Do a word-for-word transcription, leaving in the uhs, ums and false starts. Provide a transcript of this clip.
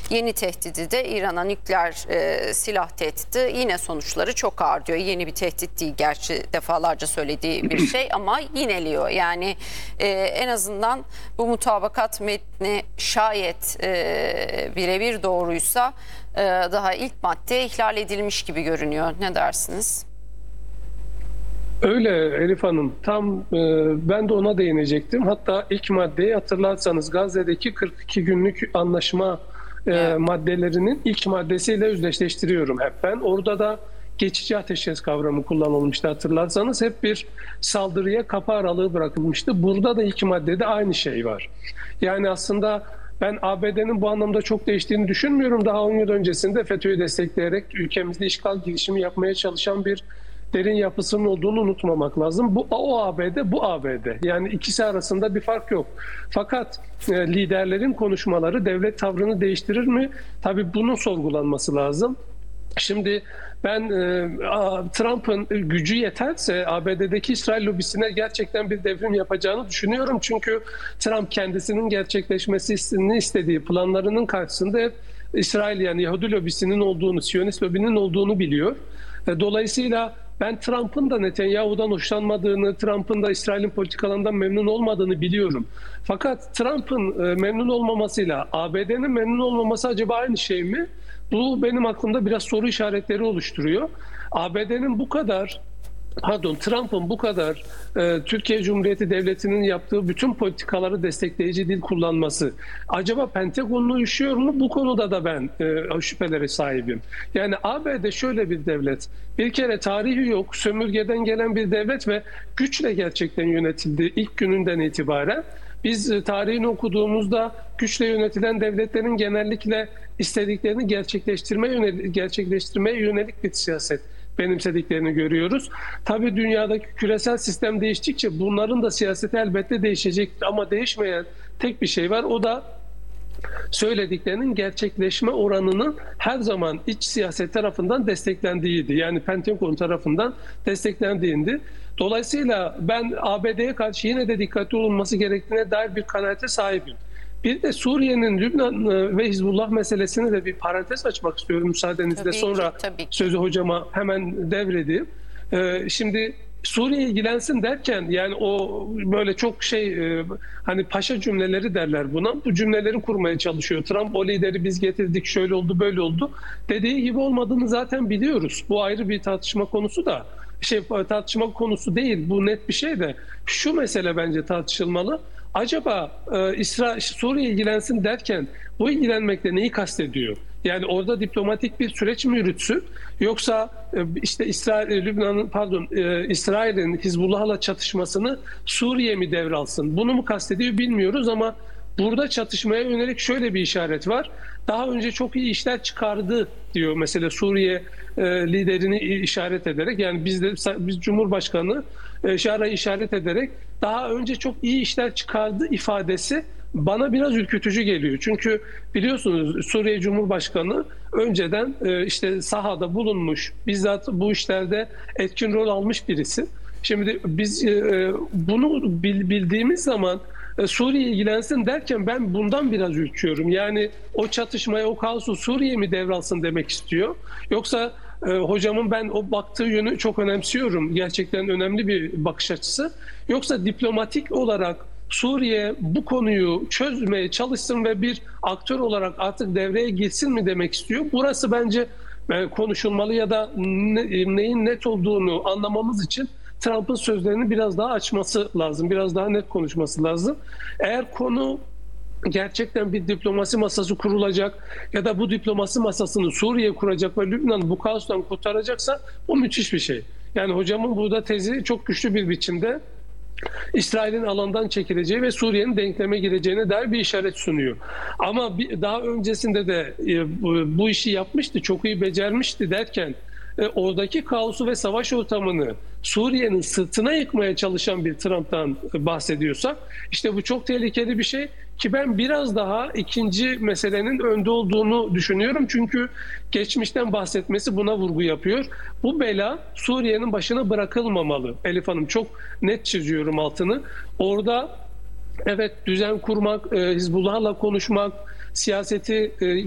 Yeni tehdidi de İran'a nükleer e, silah tehdidi yine sonuçları çok ağır diyor. Yeni bir tehdit değil gerçi, defalarca söylediği bir şey ama yineliyor. Yani e, en azından bu mutabakat metni şayet e, birebir doğruysa e, daha ilk madde ihlal edilmiş gibi görünüyor. Ne dersiniz? Öyle Elif Hanım, tam e, ben de ona değinecektim. Hatta ilk maddeyi hatırlarsanız Gazze'deki kırk iki günlük anlaşma e, evet. maddelerinin ilk maddesiyle özdeşleştiriyorum hep ben. Orada da geçici ateşkes kavramı kullanılmıştı hatırlarsanız. Hep bir saldırıya kapı aralığı bırakılmıştı. Burada da ilk maddede aynı şey var. Yani aslında ben A B D'nin bu anlamda çok değiştiğini düşünmüyorum. Daha on yıl öncesinde FETÖ'yü destekleyerek ülkemizde işgal girişimi yapmaya çalışan bir derin yapısının olduğunu unutmamak lazım. Bu o A B D, bu A B D. Yani ikisi arasında bir fark yok. Fakat e, liderlerin konuşmaları devlet tavrını değiştirir mi? Tabii bunun sorgulanması lazım. Şimdi ben e, Trump'ın gücü yeterse A B D'deki İsrail lobisine gerçekten bir devrim yapacağını düşünüyorum. Çünkü Trump kendisinin gerçekleşmesini istediği planlarının karşısında hep İsrail, yani Yahudi lobisinin olduğunu, Siyonist lobinin olduğunu biliyor. Dolayısıyla ben Trump'ın da Netanyahu'dan hoşlanmadığını, Trump'ın da İsrail'in politikalarından memnun olmadığını biliyorum. Fakat Trump'ın memnun olmamasıyla A B D'nin memnun olmaması acaba aynı şey mi? Bu benim aklımda biraz soru işaretleri oluşturuyor. A B D'nin bu kadar, pardon Trump'ın bu kadar e, Türkiye Cumhuriyeti Devleti'nin yaptığı bütün politikaları destekleyici dil kullanması acaba Pentagon'u üşüyor mu? Bu konuda da ben e, şüphelere sahibim. Yani A B D şöyle bir devlet. Bir kere tarihi yok, sömürgeden gelen bir devlet ve güçle gerçekten yönetildi ilk gününden itibaren. Biz e, tarihini okuduğumuzda güçle yönetilen devletlerin genellikle istediklerini gerçekleştirmeye yönelik, gerçekleştirmeye yönelik bir siyaset benimsediklerini görüyoruz. Tabii dünyadaki küresel sistem değiştikçe bunların da siyaseti elbette değişecektir. Ama değişmeyen tek bir şey var. O da söylediklerinin gerçekleşme oranının her zaman iç siyaset tarafından desteklendiğiydi. Yani Pentagon tarafından desteklendiğindi. Dolayısıyla ben A B D'ye karşı yine de dikkatli olunması gerektiğine dair bir kanaate sahibim. Bir de Suriye'nin, Lübnan ve Hizbullah meselesine de bir parantez açmak istiyorum müsaadenizle. Tabii sonra ki, tabii ki. Sözü hocama hemen devredeyim. Ee, şimdi Suriye ilgilensin derken, yani o böyle çok şey, hani paşa cümleleri derler buna. Bu cümleleri kurmaya çalışıyor. Trump o lideri biz getirdik, şöyle oldu, böyle oldu dediği gibi olmadığını zaten biliyoruz. Bu ayrı bir tartışma konusu da. Şey, tartışma konusu değil, bu net bir şey de. Şu mesele bence tartışılmalı. Acaba e, İsrail, Suriye ilgilensin derken bu ilgilenmekle neyi kastediyor? Yani orada diplomatik bir süreç mi yürütsün? Yoksa e, işte İsrail, Lübnan'ın pardon e, İsrail'in Hizbullah'la çatışmasını Suriye mi devralsın? Bunu mu kastediyor bilmiyoruz ama burada çatışmaya yönelik şöyle bir işaret var. Daha önce çok iyi işler çıkardı diyor mesela Suriye e, liderini işaret ederek, yani biz de biz Cumhurbaşkanı e, Şara'yı işaret ederek daha önce çok iyi işler çıkardı ifadesi bana biraz ürkütücü geliyor. Çünkü biliyorsunuz Suriye Cumhurbaşkanı önceden e, işte sahada bulunmuş, bizzat bu işlerde etkin rol almış birisi. Şimdi biz e, bunu bildiğimiz zaman Suriye ilgilensin derken ben bundan biraz ürküyorum. Yani o çatışmaya, o kaosu Suriye mi devralsın demek istiyor? Yoksa e, hocamın ben o baktığı yönü çok önemsiyorum. Gerçekten önemli bir bakış açısı. Yoksa diplomatik olarak Suriye bu konuyu çözmeye çalışsın ve bir aktör olarak artık devreye girsin mi demek istiyor? Burası bence e, konuşulmalı ya da ne, neyin net olduğunu anlamamız için Trump'ın sözlerini biraz daha açması lazım, biraz daha net konuşması lazım. Eğer konu gerçekten bir diplomasi masası kurulacak ya da bu diplomasi masasını Suriye kuracak ve Lübnan'ı bu kaostan kurtaracaksa bu müthiş bir şey. Yani hocamın burada tezi çok güçlü bir biçimde İsrail'in alandan çekileceği ve Suriye'nin denkleme gireceğine dair bir işaret sunuyor. Ama bir, daha öncesinde de e, bu, bu işi yapmıştı, çok iyi becermişti derken e, oradaki kaosu ve savaş ortamını Suriye'nin sırtına yıkmaya çalışan bir Trump'tan bahsediyorsak işte bu çok tehlikeli bir şey ki ben biraz daha ikinci meselenin önde olduğunu düşünüyorum. Çünkü geçmişten bahsetmesi buna vurgu yapıyor. Bu bela Suriye'nin başına bırakılmamalı. Elif Hanım, çok net çiziyorum altını. Orada evet düzen kurmak, Hizbullah'la konuşmak, siyaseti